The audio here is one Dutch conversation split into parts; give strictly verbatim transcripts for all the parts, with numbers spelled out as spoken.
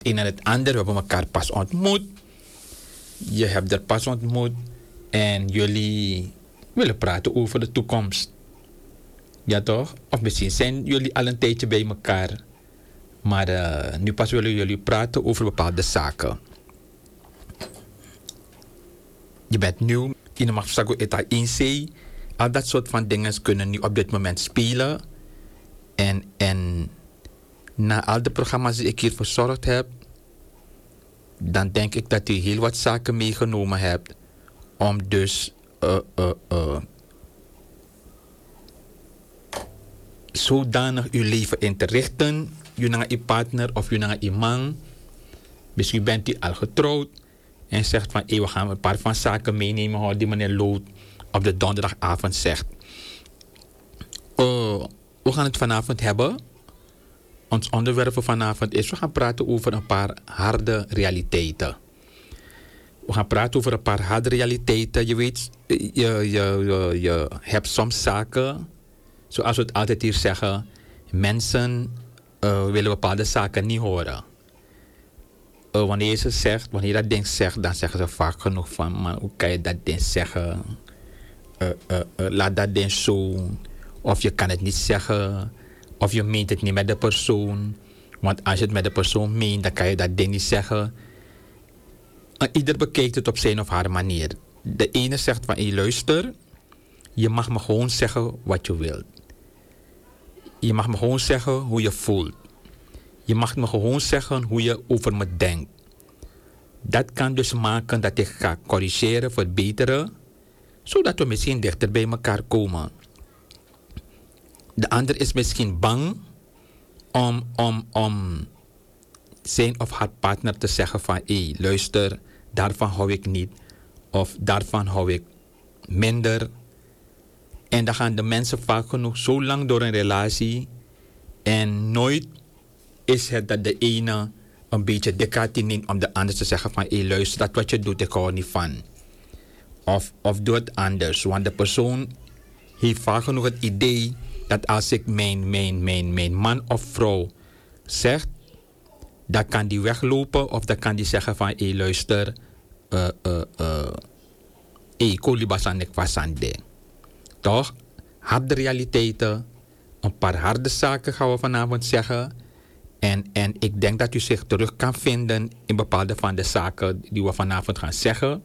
een en het ander. We hebben elkaar pas ontmoet. Je hebt er pas ontmoet. En jullie willen praten over de toekomst. Ja toch? Of misschien zijn jullie al een tijdje bij elkaar. Maar uh, nu pas willen jullie praten over bepaalde zaken. Je bent nieuw. Je mag zeggen dat in zee. Al dat soort van dingen kunnen nu op dit moment spelen. En, en na al de programma's die ik hier verzorgd heb, dan denk ik dat u heel wat zaken meegenomen hebt om dus uh, uh, uh, zodanig uw leven in te richten. U naar uw partner of u naar uw man. Misschien bent u al getrouwd en zegt van, hey, we gaan een paar van zaken meenemen, hoor, die meneer Lood op de donderdagavond zegt. Uh, we gaan het vanavond hebben. Ons onderwerp voor vanavond is, we gaan praten over een paar harde realiteiten. We gaan praten over een paar harde realiteiten. Je weet, je, je, je, je hebt soms zaken, zoals we het altijd hier zeggen, mensen uh, willen bepaalde zaken niet horen. Uh, wanneer ze zegt, wanneer dat ding zegt, dan zeggen ze vaak genoeg van, man, hoe kan je dat ding zeggen? Uh, uh, uh, laat dat ding zo. Of je kan het niet zeggen. Of je meent het niet met de persoon. Want als je het met de persoon meent, dan kan je dat ding niet zeggen. En ieder bekijkt het op zijn of haar manier. De ene zegt van, hey, luister, je mag me gewoon zeggen wat je wilt. Je mag me gewoon zeggen hoe je voelt. Je mag me gewoon zeggen hoe je over me denkt. Dat kan dus maken dat ik ga corrigeren, verbeteren, zodat we misschien dichter bij elkaar komen. De ander is misschien bang om, om, om zijn of haar partner te zeggen van, hé, hey, luister, daarvan hou ik niet. Of daarvan hou ik minder. En dan gaan de mensen vaak genoeg zo lang door een relatie. En nooit is het dat de ene een beetje dekati neemt om de ander te zeggen van, hé, hey, luister, dat wat je doet, ik hou er niet van. Of, of doe het anders. Want de persoon heeft vaak genoeg het idee dat als ik mijn, mijn, mijn, mijn man of vrouw zeg, dan kan die weglopen of dan kan die zeggen van, hé, hey, luister, uh, uh, uh, hey, kolibasan ik vasande. Toch? Harde realiteiten, een paar harde zaken gaan we vanavond zeggen. En, en ik denk dat u zich terug kan vinden in bepaalde van de zaken die we vanavond gaan zeggen.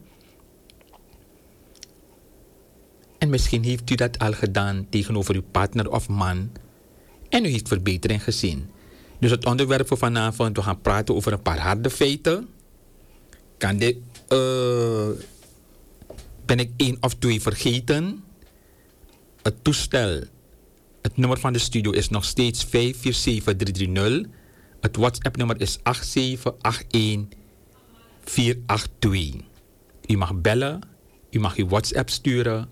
En misschien heeft u dat al gedaan tegenover uw partner of man. En u heeft verbetering gezien. Dus het onderwerp voor vanavond, we gaan praten over een paar harde feiten. Kan dit, uh, ben ik één of twee vergeten? Het toestel, het nummer van de studio is nog steeds vijf vier zeven drie drie nul. Het WhatsApp-nummer is acht zeven acht een vier acht twee. U mag bellen, u mag uw WhatsApp sturen.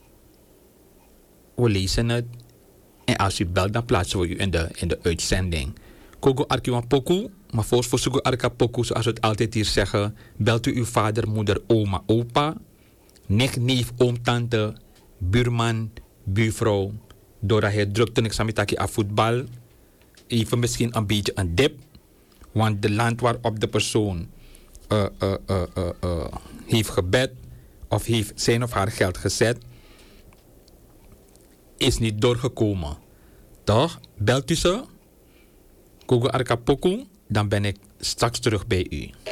We lezen het. En als u belt, dan plaatsen we u in de, in de uitzending. Kogo Arkiwan Poku, maar volgens voor Sugo Arka Poku, zoals we het altijd hier zeggen, belt u uw vader, moeder, oma, opa, nicht, neef, oom, tante, buurman, buurvrouw. Doordat hij drukt toen ik samitaki aan voetbal, even misschien een beetje een dip. Want de land waarop de persoon uh, uh, uh, uh, uh, heeft gebed of heeft zijn of haar geld gezet, is niet doorgekomen. Toch? Belt u ze? Kogo Arka Poku, dan ben ik straks terug bij u.